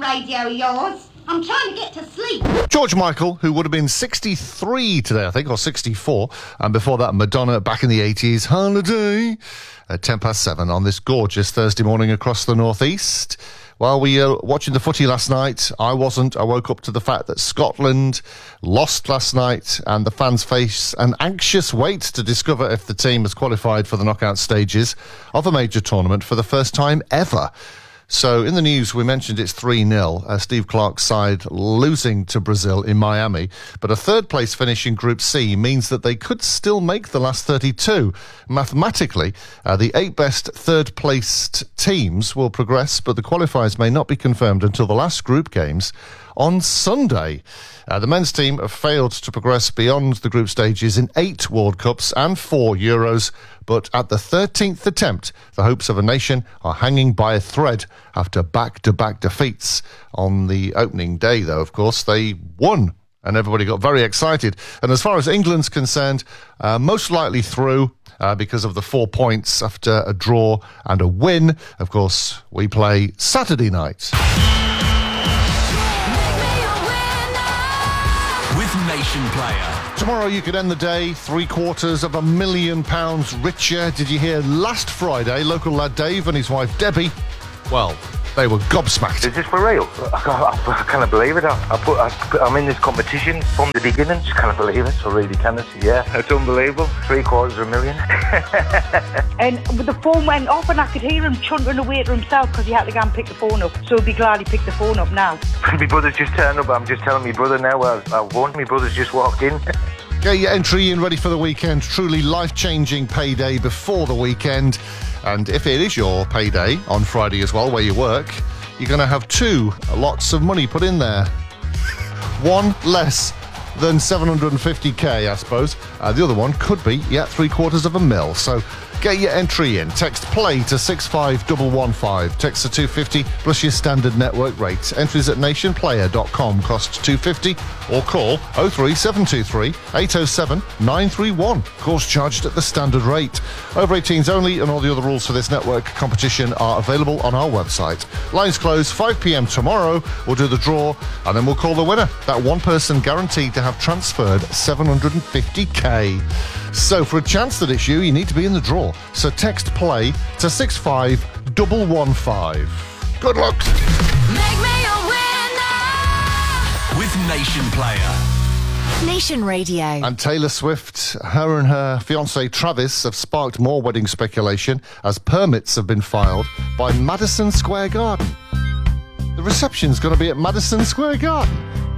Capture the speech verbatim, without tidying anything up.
radio of yours. I'm trying to get to sleep. George Michael, who would have been sixty-three today, I think, or sixty-four. And before that, Madonna back in the eighties. Holiday at ten past seven on this gorgeous Thursday morning across the northeast. While we were watching the footy last night, I wasn't. I woke up to the fact that Scotland lost last night and the fans face an anxious wait to discover if the team has qualified for the knockout stages of a major tournament for the first time ever. So in the news, we mentioned it's three nil, uh, Steve Clarke's side losing to Brazil in Miami. But a third-place finish in Group C means that they could still make the last thirty-two. Mathematically, uh, the eight best third-placed teams will progress, but the qualifiers may not be confirmed until the last group games on Sunday. Uh, the men's team have failed to progress beyond the group stages in eight World Cups and four Euros, but at the thirteenth attempt, the hopes of a nation are hanging by a thread after back-to-back defeats. On the opening day, though, of course, they won, and everybody got very excited. And as far as England's concerned, uh, most likely through uh, because of the four points after a draw and a win. Of course, we play Saturday night. With Nation Player. Tomorrow you could end the day three quarters of a million pounds richer. Did you hear last Friday, local lad Dave and his wife Debbie, well, they were gobsmacked. Is this for real? I can't, I can't believe it. I, I put, I, I'm in this competition from the beginning. Just can't believe it. I really can't. Yeah, it's unbelievable. Three quarters of a million. And the phone went off and I could hear him chuntering away to himself because he had to go and pick the phone up. So he'd be glad he picked the phone up now. My brother's just turned up. I'm just telling my brother now I, I won. My brother's just walked in. Get your entry in ready for the weekend. Truly life-changing payday before the weekend. And if it is your payday on Friday as well, where you work, you're going to have two lots of money put in there. One less than seven hundred fifty k, I suppose. Uh, the other one could be, yeah, three quarters of a mil. So get your entry in. Text PLAY to six five one one five. Text to two fifty plus your standard network rate. Entries at nation player dot com cost two fifty or call oh three seven two three eight oh seven nine three one. Course charged at the standard rate. Over eighteens only, and all the other rules for this network competition are available on our website. Lines close five p.m. tomorrow. We'll do the draw and then we'll call the winner. That one person guaranteed to have transferred seven hundred fifty k. So for a chance that it's you, you need to be in the draw. So text PLAY to six five one one five. Good luck. Make me a winner with Nation Player. Nation Radio. And Taylor Swift, her and her fiancé Travis have sparked more wedding speculation as permits have been filed by Madison Square Garden. The reception's going to be at Madison Square Garden.